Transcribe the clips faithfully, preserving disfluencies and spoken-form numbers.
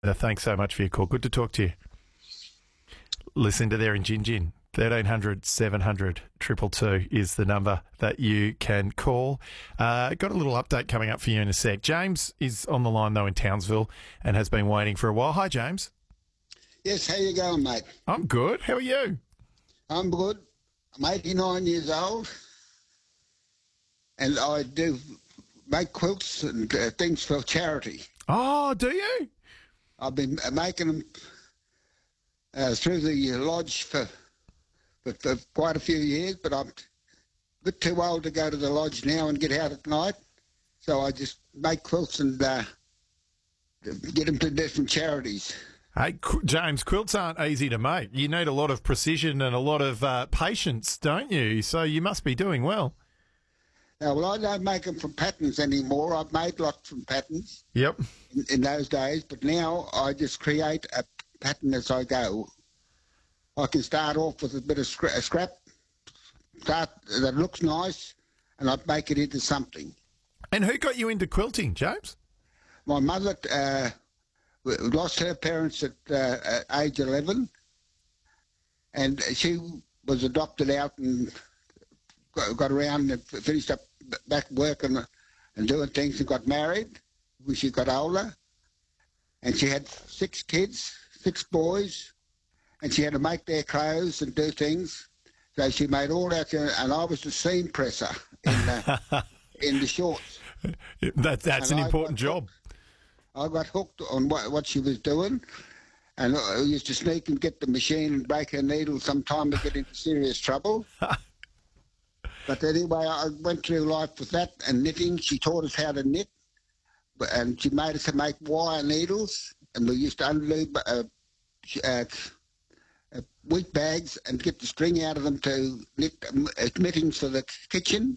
Uh, Thanks so much for your call. Good to talk to you. Listen to there in Gin Gin. thirteen hundred seven hundred two two two is the number that you can call. Uh, got a little update coming up for you in a sec. James is on the line, though, in Townsville and has been waiting for a while. Hi, James. Yes, how you going, mate? I'm good. How are you? I'm good. I'm eighty-nine years old, and I do make quilts and uh, things for charity. Oh, do you? I've been uh, making them uh, through the lodge for, for, for quite a few years, but I'm a bit too old to go to the lodge now and get out at night, so I just make quilts and uh, get them to different charities. Hey, Qu- James, quilts aren't easy to make. You need a lot of precision and a lot of uh, patience, don't you? So you must be doing well. Now, well, I don't make them from patterns anymore. I've made lots from patterns Yep. in, in those days, but now I just create a pattern as I go. I can start off with a bit of scra- a scrap, start that looks nice, and I'd make it into something. And who got you into quilting, James? My mother uh, lost her parents at, uh, at age eleven, and she was adopted out and got, got around and finished up back working and doing things and got married when she got older. And she had six kids, six boys, and she had to make their clothes and do things. So she made all that, and I was the seam presser in, uh, in the shorts. That, that's And an I important got job. I got hooked on what, what she was doing, and I used to sneak and get the machine and break her needle sometime to get into serious trouble. But anyway, I went through life with that and knitting. She taught us how to knit, but- and she made us to make wire needles, and we used to unload uh, uh, uh, wheat bags and get the string out of them to knit uh, knittings for the kitchen.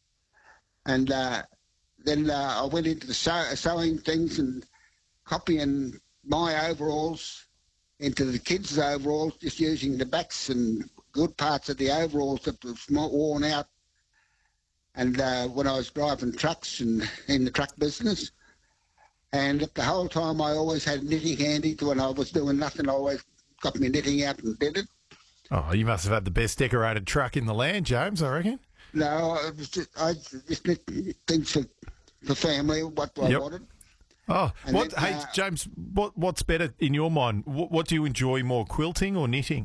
And uh, then uh, I went into the sew- sewing things and copying my overalls into the kids' overalls, just using the backs and good parts of the overalls that was more worn out. And uh, when I was driving trucks and in the truck business, and the whole time I always had knitting handy. When I was doing nothing, I always got my knitting out and did it. Oh, you must have had the best decorated truck in the land, James, I reckon. No, I was just, I just knit things for for family, what I Yep. wanted. Oh, And what? then, Hey, uh, James, what what's better in your mind? What, what do you enjoy more, quilting or knitting?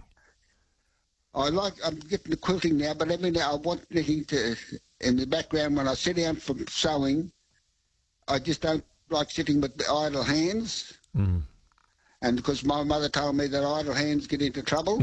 I like, I'm getting the quilting now, but every now I want knitting to, in the background when I sit down from sewing, I just don't like sitting with the idle hands. Mm. And because my mother told me that idle hands get into trouble,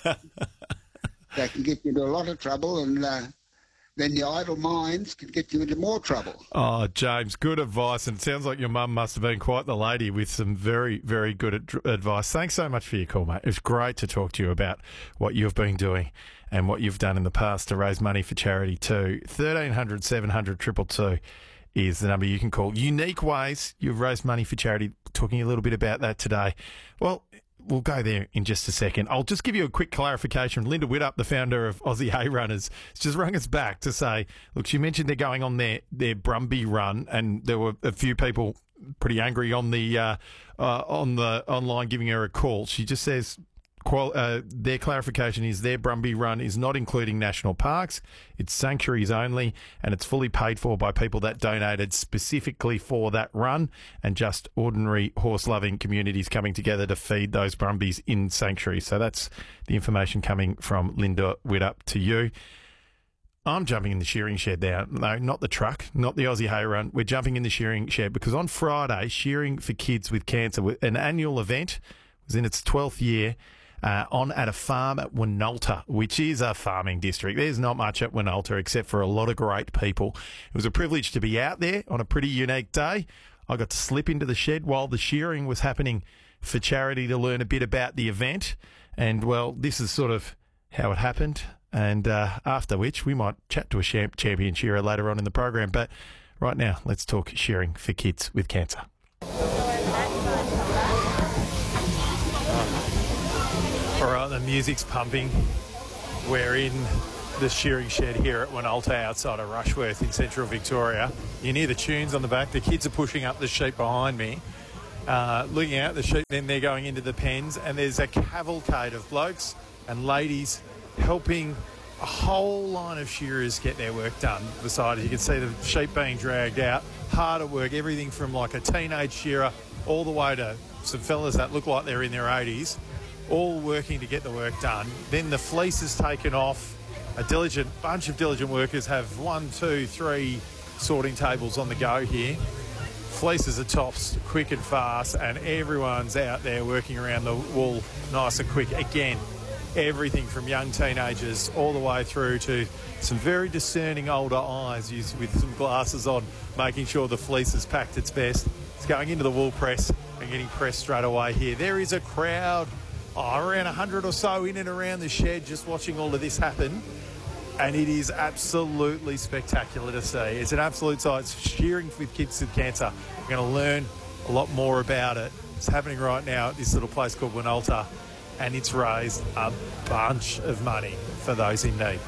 they can get you into a lot of trouble, and uh, then the idle minds can get you into more trouble. Oh, James, good advice. And it sounds like your mum must have been quite the lady with some very, very good ad- advice. Thanks so much for your call, mate. It was great to talk to you about what you've been doing and what you've done in the past to raise money for charity too. thirteen hundred seven hundred two two two is the number you can call. Unique ways you've raised money for charity. Talking a little bit about that today. Well, we'll go there in just a second. I'll just give you a quick clarification. Linda Widdop, the founder of Aussie Hay Runners, has just rung us back to say, look, she mentioned they're going on their, their Brumby run, and there were a few people pretty angry on the uh, uh, on the online giving her a call. She just says qual- uh, their clarification is their Brumby run is not including national parks. It's sanctuaries only, and it's fully paid for by people that donated specifically for that run, and just ordinary horse-loving communities coming together to feed those Brumbies in sanctuaries. So that's the information coming from Linda Widdop to you. I'm jumping in the shearing shed now. No, not the truck, not the Aussie Hay Run. We're jumping in the shearing shed because on Friday, Shearing for Kids with Cancer, an annual event, was in its twelfth year, uh, on at a farm at Winalta, which is a farming district. There's not much at Winalta except for a lot of great people. It was a privilege to be out there on a pretty unique day. I got to slip into the shed while the shearing was happening for charity to learn a bit about the event. And, well, this is sort of how it happened. And uh, after which, we might chat to a champ- champion shearer later on in the program. But right now, let's talk shearing for kids with cancer. All right, the music's pumping. We're in the shearing shed here at Winalta outside of Rushworth in central Victoria. You can hear the tunes on the back. The kids are pushing up the sheep behind me. uh, looking out the sheep. Then they're going into the pens, and there's a cavalcade of blokes and ladies helping a whole line of shearers get their work done beside it. You can see the sheep being dragged out, hard at work, everything from like a teenage shearer all the way to some fellas that look like they're in their eighties, all working to get the work done. Then the fleece is taken off. A diligent bunch of diligent workers have one, two, three sorting tables on the go here. Fleeces are tops quick and fast, and everyone's out there working around the wool nice and quick. Again, everything from young teenagers all the way through to some very discerning older eyes used with some glasses on, making sure the fleece is packed its best. It's going into the wool press and getting pressed straight away here. There is a crowd, oh, around one hundred or so in and around the shed just watching all of this happen. And it is absolutely spectacular to see. It's an absolute sight. It's shearing with kids with cancer. We're going to learn a lot more about it. It's happening right now at this little place called Winalta, and it's raised a bunch of money for those in need.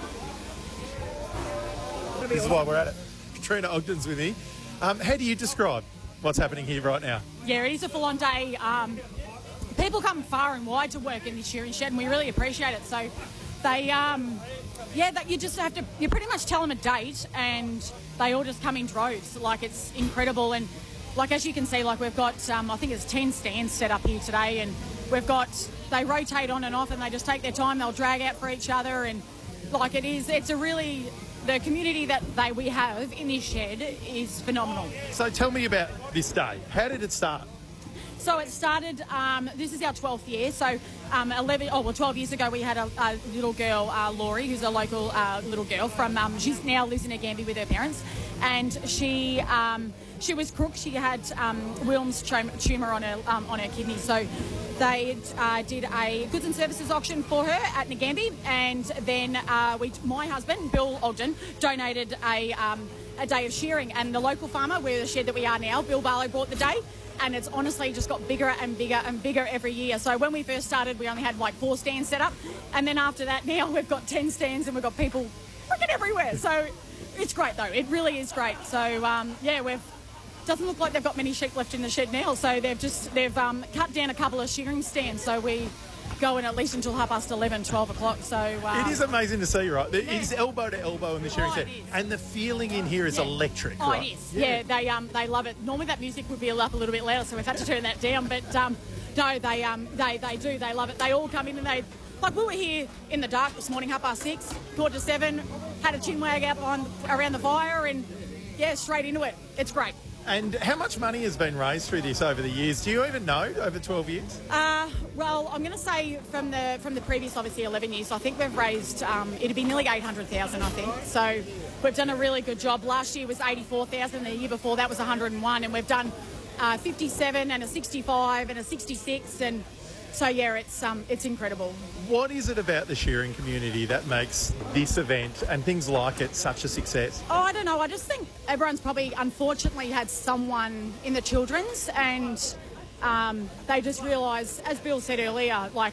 This is why we're at it. Katrina Ogden's with me. Um, how do you describe what's happening here right now? Yeah, it is a full-on day. Um, people come far and wide to work in this shearing shed, and we really appreciate it. So they... Um, Yeah, that you just have to, you pretty much tell them a date and they all just come in droves. Like, it's incredible. And like, as you can see, like we've got, um, I think it's ten stands set up here today, and we've got, they rotate on and off and they just take their time. They'll drag out for each other, and like it is, it's a really, the community that they we have in this shed is phenomenal. So tell me about this day. How did it start? So it started, um, this is our twelfth year, so um, eleven, oh well, twelve years ago we had a, a little girl, uh, Laurie, who's a local uh, little girl from, um, she's now lives in Nagambie with her parents, and she um, she was crook. She had um, Wilms tumour on her um, on her kidney, so they uh, did a goods and services auction for her at Nagambie, and then uh, we, my husband, Bill Ogden, donated a, um, a day of shearing, and the local farmer, where the shed that we are now, Bill Barlow, bought the day. And it's honestly just got bigger and bigger and bigger every year. So when we first started, we only had like four stands set up. And then after that, now we've got ten stands and we've got people freaking everywhere. So it's great, though. It really is great. So, um, yeah, we've... doesn't look like they've got many sheep left in the shed now. So they've just... They've um, cut down a couple of shearing stands. So we go in at least until half past eleven, twelve o'clock. So um, it is amazing to see, right? It yeah. is elbow to elbow in the shearing Oh, shed, it is. and the feeling in here is Yeah. electric. Oh, right? it is. Yeah, yeah they um they love it. Normally that music would be up a little bit louder, so we've had to turn that down. But um, no, they um they they do. They love it. They all come in and they like we were here in the dark this morning, half past six, quarter to seven, had a chin wag out on around the fire, and yeah, straight into it. It's great. And how much money has been raised through this over the years? Do you even know, over twelve years? Uh, well, I'm going to say from the from the previous, obviously, eleven years, I think we've raised, um, it'd be nearly eight hundred thousand, I think. So we've done a really good job. Last year was eighty-four thousand, the year before that was one hundred and one, and we've done uh, fifty-seven and a sixty-five and a sixty-six, and so, yeah, it's um, it's incredible. What is it about the shearing community that makes this event and things like it such a success? Oh, I don't know. I just think everyone's probably, unfortunately, had someone in the children's, and um, they just realise, as Bill said earlier, like,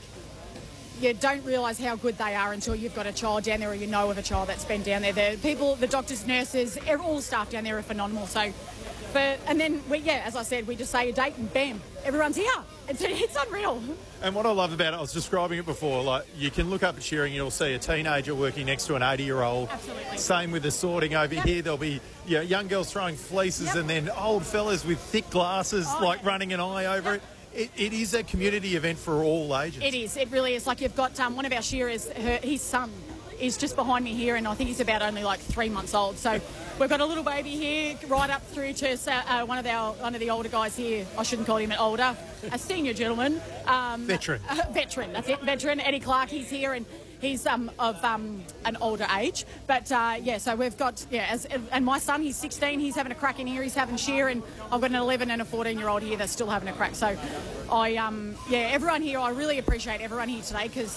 you don't realise how good they are until you've got a child down there or you know of a child that's been down there. The people, the doctors, nurses, all the staff down there are phenomenal. So, for, and then, we, yeah, as I said, we just say a date and bam, everyone's here. It's, it's unreal. And what I love about it, I was describing it before, like you can look up at shearing, you'll see a teenager working next to an eighty-year-old. Absolutely. Same with the sorting over Yep. here. There'll be you know, young girls throwing fleaces Yep. and then old fellas with thick glasses, Oh, like yeah. running an eye over Yep. it. It, it is a community event for all ages. It is. It really is. Like you've got um, one of our shearers, her, his son is just behind me here, and I think he's about only like three months old. So we've got a little baby here, right up through to uh, one of our one of the older guys here. I shouldn't call him an older, a senior gentleman. Um, Veteran. Uh, veteran. That's it. Veteran. Eddie Clark. He's here, and he's um, of um, an older age. But uh, yeah, so we've got yeah, as, and my son, he's sixteen. He's having a crack in here. He's having shear, and I've got an eleven and a fourteen-year-old here that's still having a crack. So I um, yeah, everyone here. I really appreciate everyone here today because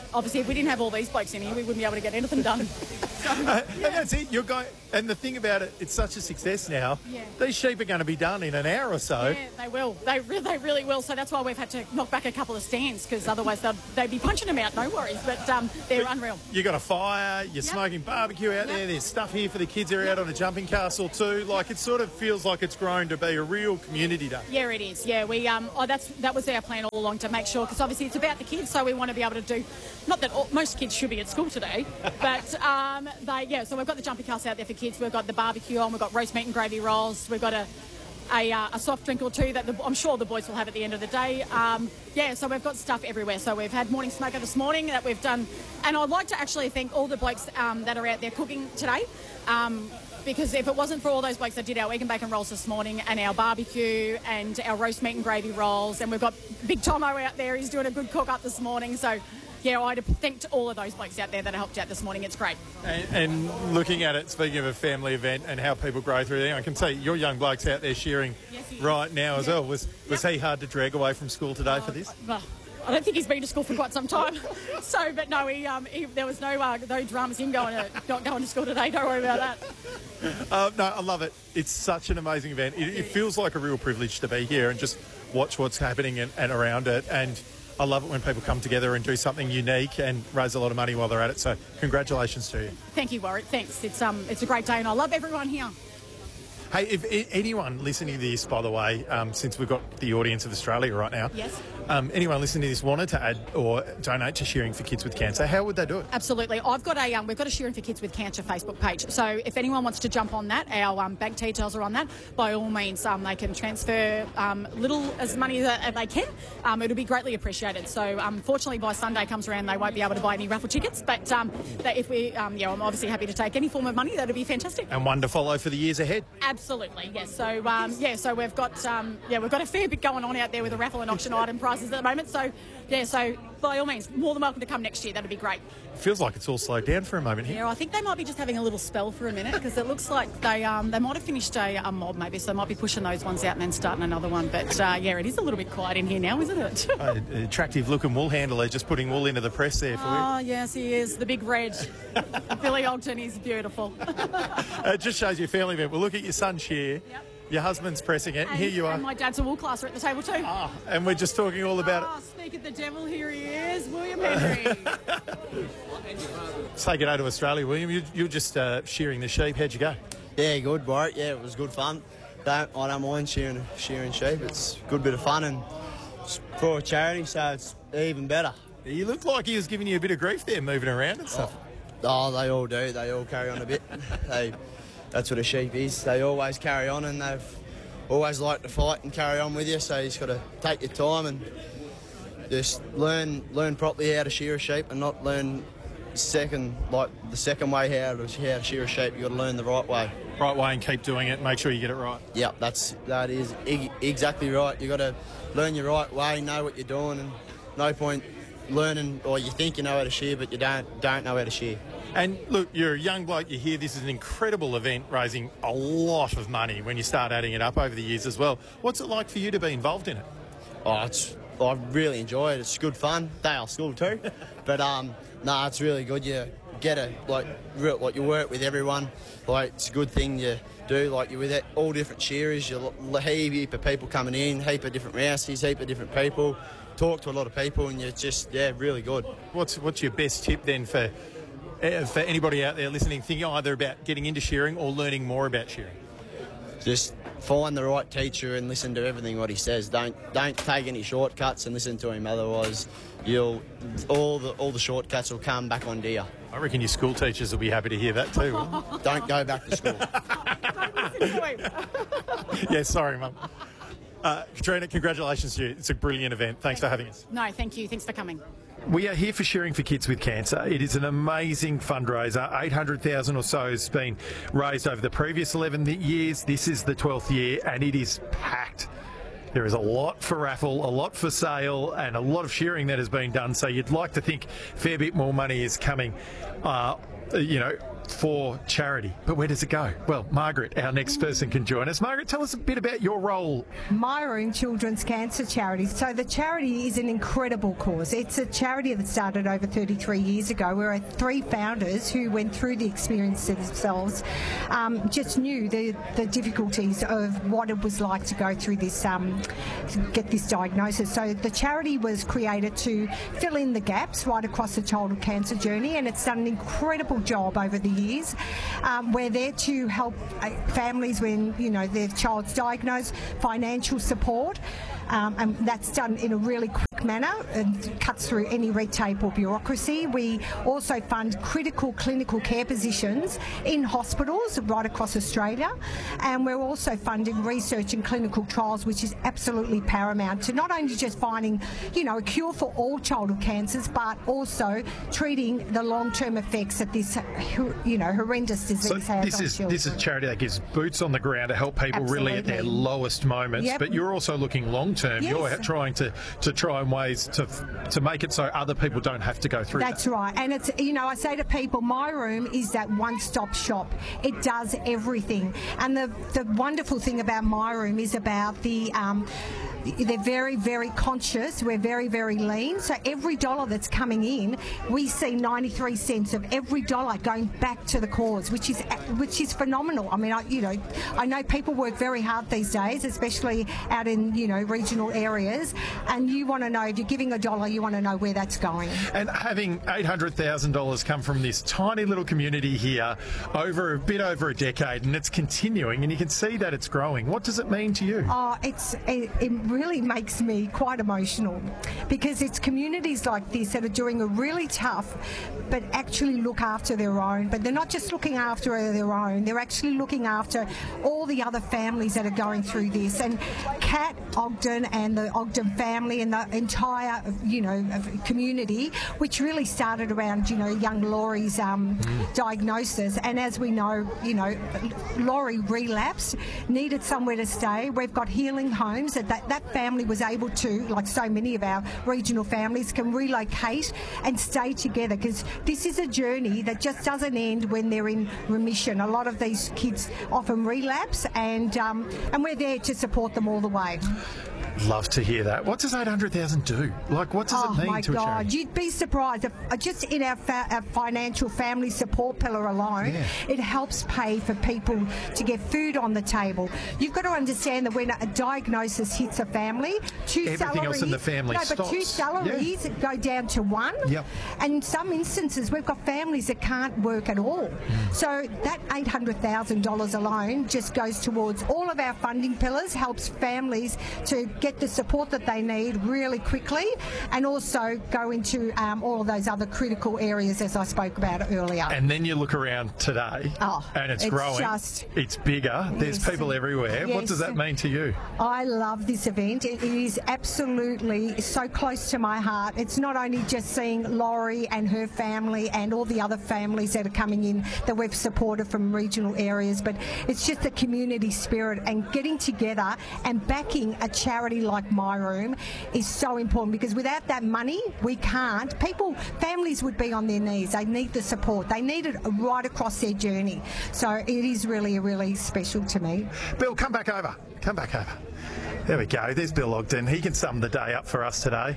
obviously, if we didn't have all these blokes in here, we wouldn't be able to get anything done. So, Uh, yeah. And that's it. You're going, and the thing about it, it's such a success now. Yeah. These sheep are going to be done in an hour or so. Yeah, they will. They, re- they really will. So that's why we've had to knock back a couple of stands, because otherwise they'd, they'd be punching them out, no worries. But um, they're unreal. You got a fire, you're smoking barbecue out Yep. there, there's stuff here for the kids who are out on a jumping castle too. Like, it sort of feels like it's grown to be a real community day. Yeah, it is. Yeah, we um, oh, that's that was our plan all along, to make sure, because obviously it's about the kids, so we want to be able to do. Not that all, most kids should be at school today, but um, they yeah. So we've got the jumping castle out there for kids. We've got the barbecue on. We've got roast meat and gravy rolls. We've got a a, uh, a soft drink or two that the, I'm sure the boys will have at the end of the day. Um, yeah, so we've got stuff everywhere. So we've had morning smoker this morning that we've done, and I'd like to actually thank all the blokes um, that are out there cooking today. Um, Because if it wasn't for all those blokes that did our egg and bacon rolls this morning, and our barbecue and our roast meat and gravy rolls, and we've got Big Tomo out there, he's doing a good cook up this morning. So, yeah, I'd thank all of those blokes out there that helped out this morning. It's great. And, and looking at it, speaking of a family event and how people grow through there, I can see your young bloke's out there shearing Yes, he is. right now as Yeah. well. Was was he hard to drag away from school today for this? Well, I don't think he's been to school for quite some time. So, but no, he, um, he, there was no uh, no dramas him going to not going to school today. Don't worry about that. Uh, no, I love it. It's such an amazing event. It, it feels like a real privilege to be here and just watch what's happening and, and around it. And I love it when people come together and do something unique and raise a lot of money while they're at it. So congratulations to you. Thank you, Warwick. Thanks. It's um, it's a great day, and I love everyone here. Hey, if i- anyone listening to this, by the way, um, since we've got the audience of Australia right now, Yes. um, anyone listening to this wanted to add or donate to Shearing for Kids with Cancer, how would they do it? Absolutely. I've got a um, we've got a Shearing for Kids with Cancer Facebook page. So if anyone wants to jump on that, our um, bank details are on that. By all means, um, they can transfer um, little as money as they can. Um, it'll be greatly appreciated. So unfortunately, by Sunday comes around, they won't be able to buy any raffle tickets. But um, that if we, um, yeah, I'm obviously happy to take any form of money. That'd be fantastic. And one to follow for the years ahead. Absolutely, yes. So um, yeah, so we've got um, yeah, we've got a fair bit going on out there with the raffle and auction item prices at the moment. So yeah, so by all means, more than welcome to come next year. That'd be great. Feels like it's all slowed down for a moment here. Yeah, I think they might be just having a little spell for a minute, because it looks like they um, they might have finished a, a mob maybe, so they might be pushing those ones out and then starting another one. But uh, yeah, it is a little bit quiet in here now, isn't it? Uh, attractive looking wool handler just putting wool into the press there for you. Oh yes, he is the big red. Billy Ogden is beautiful. Uh, it just shows you a family event. We'll look at your son shear. Yep. Your husband's pressing it, and, And, here you are. and my dad's a wool classer at the table too. Ah, and we're just talking all about Oh, speak of the devil, here he is, William Henry. it. Say good day to Australia, William. You, you're just uh, shearing the sheep. How'd you go? Yeah, good, Warwick. Yeah, it was good fun. Don't, I don't mind shearing, shearing sheep. It's a good bit of fun, and it's for a charity, so it's even better. You looked like he was giving you a bit of grief there, moving around and stuff. Oh, they all do. They all carry on a bit. They, that's what a sheep is. They always carry on, and they've always liked to fight and carry on with you. So you just got to take your time and just learn learn properly how to shear a sheep, and not learn second like the second way how to how to shear a sheep. You got to learn the right way. Right way and keep doing it. Make sure you get it right. Yeah, that's that is e- exactly right. You got to learn your right way, know what you're doing, and no point learning or you think you know how to shear, but you don't don't know how to shear. And look, you're a young bloke, you're here. This is an incredible event, raising a lot of money when you start adding it up over the years as well. What's it like for you to be involved in it? Oh, it's I really enjoy it. It's good fun. Day off school too, but um, no, it's really good. You get a like real, like you work with everyone. Like it's a good thing you do. Like you're with it, all different shearers. You heap, heap of people coming in, heap of different rousies, heap of different people. Talk to a lot of people, and you're just yeah, really good. What's what's your best tip then for uh, for anybody out there listening, thinking either about getting into shearing or learning more about shearing? Just find the right teacher and listen to everything what he says. Don't don't take any shortcuts and listen to him. Otherwise, you'll all the all the shortcuts will come back on deer. I reckon your school teachers will be happy to hear that too. Don't go back to school. Don't listen to him. Yeah, sorry, Mum. Uh, Katrina, congratulations to you. It's a brilliant event. Thanks for having us. No, thank you. Thanks for coming. We are here for Shearing for Kids with Cancer. It is an amazing fundraiser. eight hundred thousand dollars or so has been raised over the previous eleven years. This is the twelfth year, and it is packed. There is a lot for raffle, a lot for sale, and a lot of shearing that has been done. So you'd like to think a fair bit more money is coming, uh, you know, for charity. But where does it go? Well, Margaret, our next person, can join us. Margaret, tell us a bit about your role. My Room Children's Cancer Charity. So the charity is an incredible cause. It's a charity that started over thirty-three years ago. We're three founders who went through the experience themselves, um, just knew the, the difficulties of what it was like to go through this, um, get this diagnosis. So the charity was created to fill in the gaps right across the childhood cancer journey, and it's done an incredible job over the years. Um, we're there to help uh, families when, you know, their child's diagnosed, financial support, um, and that's done in a really quick manner and cuts through any red tape or bureaucracy. We also fund critical clinical care positions in hospitals right across Australia, and we're also funding research and clinical trials, which is absolutely paramount to not only just finding, you know, a cure for all childhood cancers, but also treating the long-term effects that this, you know, horrendous disease so has this on is children. This is a charity that gives boots on the ground to help people Absolutely. really at their lowest moments. Yep. But you're also looking long term. Yes. You're trying to to try and ways to to make it so other people don't have to go through That's that. right. And it's, you know, I say to people, My Room is that one-stop shop. It does everything. And the, the wonderful thing about My Room is about the... Um, they're very, very conscious. We're very, very lean. So every dollar that's coming in, we see ninety-three cents of every dollar going back to the cause, which is which is phenomenal. I mean, I, you know, I know people work very hard these days, especially out in, you know, regional areas. And you want to know, if you're giving a dollar, you want to know where that's going. And having eight hundred thousand dollars come from this tiny little community here over a bit over a decade, and it's continuing, and you can see that it's growing. What does it mean to you? Oh, it's it, it really makes me quite emotional, because it's communities like this that are doing a really tough, but actually look after their own. But they're not just looking after their own, they're actually looking after all the other families that are going through this. And Kat Ogden and the Ogden family and the entire, you know, community, which really started around, you know, young Laurie's um, mm. diagnosis. And as we know, you know, Laurie relapsed, needed somewhere to stay. We've got healing homes that that, that family was able to, like so many of our regional families, can relocate and stay together, because this is a journey that just doesn't end when they're in remission. A lot of these kids often relapse, and um, and we're there to support them all the way. Love to hear that. What does eight hundred thousand dollars do? Like, what does oh it mean my to God. a charity? You'd be surprised. If, uh, just in our, fa- our financial family support pillar alone, yeah. it helps pay for people to get food on the table. You've got to understand that when a diagnosis hits a family, two Everything salaries... else in the family no, stops. but two salaries yeah. go down to one. Yep. And in some instances, we've got families that can't work at all. Mm. So that eight hundred thousand dollars alone just goes towards all of our funding pillars, helps families to get the support that they need really quickly, and also go into um, all of those other critical areas as I spoke about earlier. And then you look around today, oh, and it's, it's growing. Just, it's bigger. There's yes, people everywhere. yes. What does that mean to you? I love this event. It is absolutely so close to my heart. It's not only just seeing Laurie and her family and all the other families that are coming in that we've supported from regional areas, but it's just the community spirit, and getting together and backing a charity like My Room is so important, because without that money, we can't. People, families would be on their knees. They need the support. They need it right across their journey. So it is really, really special to me. Bill, come back over. Come back over. There we go. There's Bill Ogden. He can sum the day up for us today.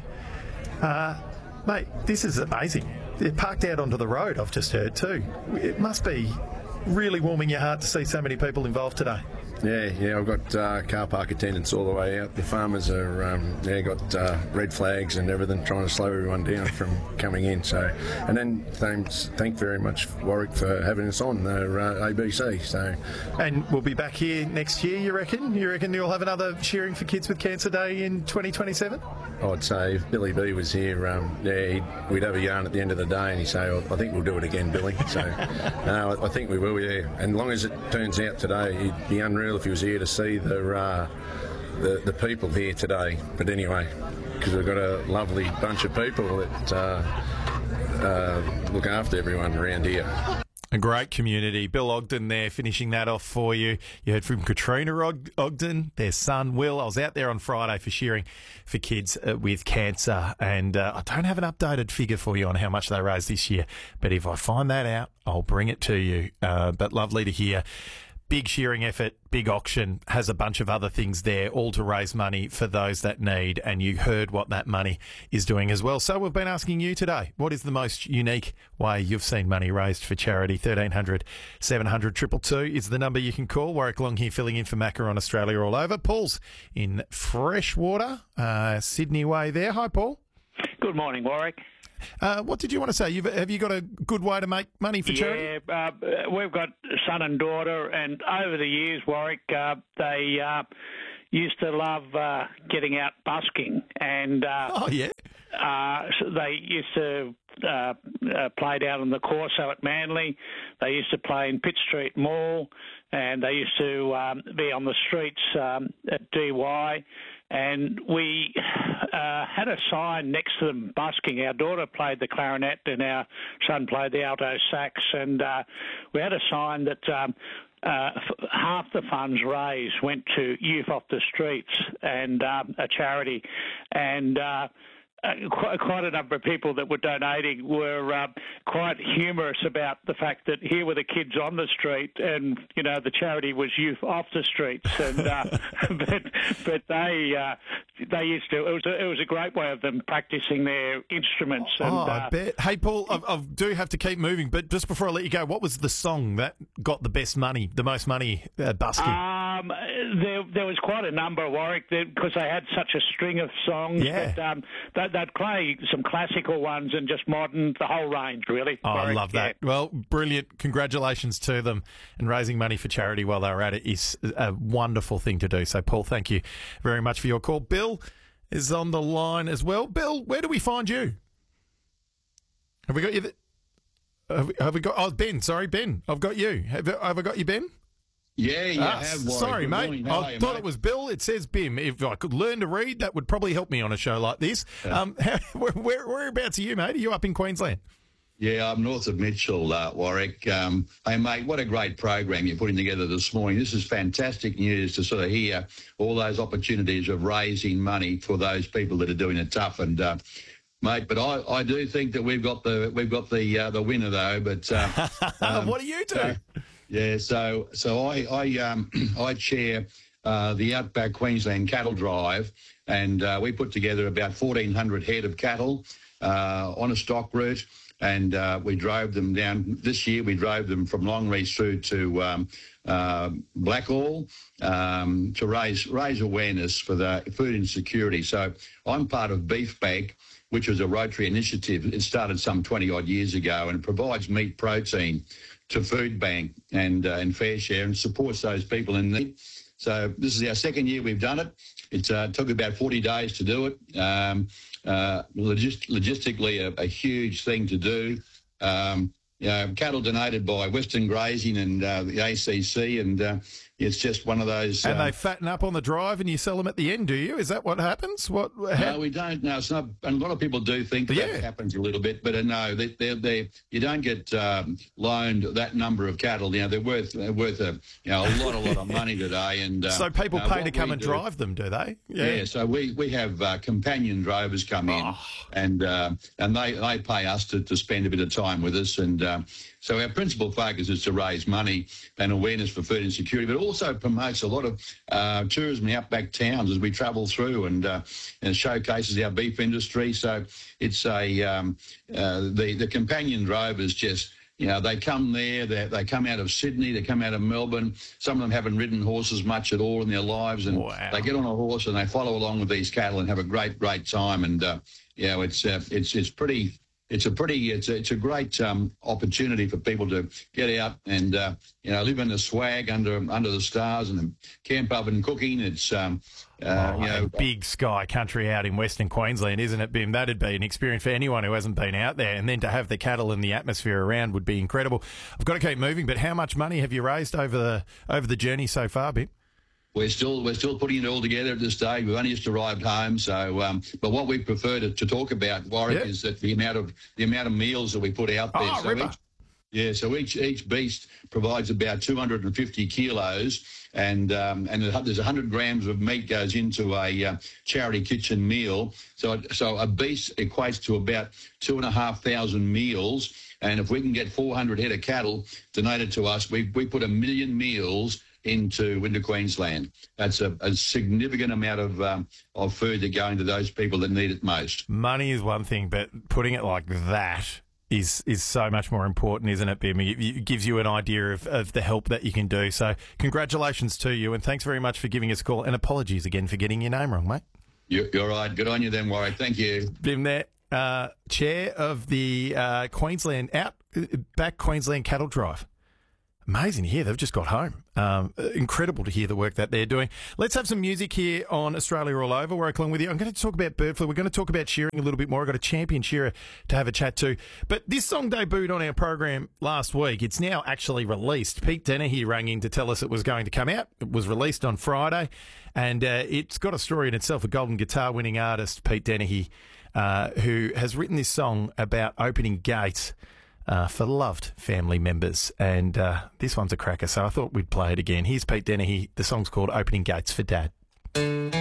Uh, mate, this is amazing. They're parked out onto the road, I've just heard too. It must be really warming your heart to see so many people involved today. Yeah, yeah, I've got uh, car park attendants all the way out. The farmers are, um, yeah, got uh, red flags and everything, trying to slow everyone down from coming in. So, and then thanks, thank very much Warwick for having us on their uh, A B C. So, and we'll be back here next year. You reckon? You reckon you'll have another Cheering for Kids with Cancer Day in twenty twenty-seven? I'd say if Billy B was here, um, yeah, he'd, we'd have a yarn at the end of the day, and he'd say, oh, "I think we'll do it again, Billy." So, no, I think we will. Yeah, and as long as it turns out today, he'd be unreal if he was here to see the uh, the, the people here today. But anyway, because we've got a lovely bunch of people that uh, uh, look after everyone around here. A great community. Bill Ogden there finishing that off for you. You heard from Katrina Og- Ogden, their son Will. I was out there on Friday for shearing for kids uh, with cancer, and uh, I don't have an updated figure for you on how much they raised this year, but if I find that out, I'll bring it to you. Uh, but lovely to hear. Big shearing effort, big auction, has a bunch of other things there, all to raise money for those that need, and you heard what that money is doing as well. So we've been asking you today, what is the most unique way you've seen money raised for charity? thirteen hundred, seven hundred, two two two is the number you can call. Warwick Long here filling in for Macca on Australia All Over. Paul's in Freshwater, uh, Sydney way there. Hi, Paul. Good morning, Warwick. Uh, what did you want to say? You've, have you got a good way to make money for charity? Yeah, uh, we've got son and daughter, and over the years, Warwick, uh, they uh, used to love uh, getting out busking, and uh, oh yeah, uh, so they used to uh, uh, play down on the Corso at Manly. They used to play in Pitt Street Mall, and they used to um, be on the streets um, at D Y. And we uh, had a sign next to them busking. Our daughter played the clarinet and our son played the alto sax. And uh, we had a sign that um, uh, f- half the funds raised went to Youth Off the Streets and um, a charity. And uh, Uh, quite, quite a number of people that were donating were uh, quite humorous about the fact that here were the kids on the street, and you know the charity was Youth Off the Streets, and uh, but but they uh, they used to. It was a, it was a great way of them practicing their instruments. And, oh, I uh, bet. Hey, Paul, I, I do have to keep moving, but just before I let you go, what was the song that got the best money, the most money uh, busking? Um, there, there was quite a number, Warwick, because they had such a string of songs. Yeah. But, um, they, they'd play some classical ones and just modern, the whole range, really. Oh, Warwick, I love that. yeah. Well, brilliant. Congratulations to them. And raising money for charity while they were at it is a wonderful thing to do. So, Paul, thank you very much for your call. Bill is on the line as well. Bill, where do we find you? Have we got you? Th- have, we, have we got? Oh, Ben. Sorry, Ben. I've got you. Have, have I got you, Ben? Yeah, you ah, have. Warwick. Sorry, Good mate. morning. How I are you, thought mate? it was Bill. It says Bim. If I could learn to read, that would probably help me on a show like this. Yeah. Um, how, where, whereabouts are you, mate? Are you up in Queensland? Yeah, I'm north of Mitchell, uh, Warwick. Um, hey, mate, what a great program you're putting together this morning. This is fantastic news to sort of hear all those opportunities of raising money for those people that are doing it tough. And uh, mate, but I, I do think that we've got the we've got the uh, the winner though. But uh, um, what do you do? So, yeah, so so I I um I chair uh, the Outback Queensland Cattle Drive, and uh, we put together about fourteen hundred head of cattle uh, on a stock route. And uh, we drove them down. This year we drove them from Longreach through to um, uh, Blackall um, to raise raise awareness for the food insecurity. So I'm part of Beef Bank, which was a Rotary initiative. It started some twenty odd years ago, and it provides meat protein to Food Bank and uh, and Fair Share, and supports those people in need. So this is our second year we've done it. It uh, took about forty days to do it. Um, uh, logist- logistically, a, a huge thing to do. Um, you know, cattle donated by Western Grazing and uh, the A C C, and uh, it's just one of those. And uh, they fatten up on the drive and you sell them at the end, do you? Is that what happens? What? How- No, we don't. No, it's not. And a lot of people do think that, Yeah. that happens a little bit, but uh, no, they, they're, they you don't get um, loaned that number of cattle. You know, they're worth they're worth a you know a lot, a lot of money today. And uh, so people uh, pay what to come we and do- drive them, do they? Yeah. so we, we have uh, companion drovers come in, Oh. and uh, and they, they pay us to, to spend a bit of time with us, and um, so our principal focus is to raise money and awareness for food insecurity, but also promotes a lot of uh, tourism in outback towns as we travel through, and, uh, and showcases our beef industry. So it's a um, uh, the the companion drovers just. You know, they come there, they, they come out of Sydney, they come out of Melbourne. Some of them haven't ridden horses much at all in their lives, and Wow. they get on a horse and they follow along with these cattle and have a great, great time. And, uh, you know, it's, uh, it's, it's pretty... It's a pretty, it's a, it's a great um, opportunity for people to get out and, uh, you know, live in the swag under under the stars and camp oven cooking. It's, um, uh, Oh, you know, big sky country out in Western Queensland, isn't it, Bim? That'd be an experience for anyone who hasn't been out there. And then to have the cattle and the atmosphere around would be incredible. I've got to keep moving, but how much money have you raised over the over the journey so far, Bim? We're still we're still putting it all together at this stage. We've only just arrived home, so um, but what we prefer to, to talk about, Warwick, Yeah. is that the amount of the amount of meals that we put out there. Oh, so ripper. each, Yeah, so each each beast provides about two hundred fifty kilos, and um, and there's one hundred grams of meat goes into a uh, charity kitchen meal. So so a beast equates to about two and a half thousand meals. And if we can get four hundred head of cattle donated to us, we we put a million meals into into Queensland. That's a, a significant amount of um, of food that going to those people that need it most. Money is one thing, but putting it like that is is so much more important, isn't it, Bim? It, it gives you an idea of, of the help that you can do. So congratulations to you, and thanks very much for giving us a call. And apologies again for getting your name wrong, mate. You're, you're right. Good on you then, Warwick. Thank you. Bim there, uh, chair of the uh, Queensland Outback Queensland Cattle Drive. Amazing to hear they've just got home. Um, incredible to hear the work that they're doing. Let's have some music here on Australia All Over. Warwick along with you. I'm going to talk about bird flu. We're going to talk about shearing a little bit more. I've got a champion shearer to have a chat to. But this song debuted on our program last week. It's now actually released. Pete Dennehy rang in to tell us it was going to come out. It was released on Friday. And uh, it's got a story in itself. A Golden Guitar winning artist, Pete Dennehy, uh, who has written this song about opening gates Uh, for loved family members, and uh, this one's a cracker, so I thought we'd play it again. Here's Pete Dennehy. The song's called Opening Gates for Dad.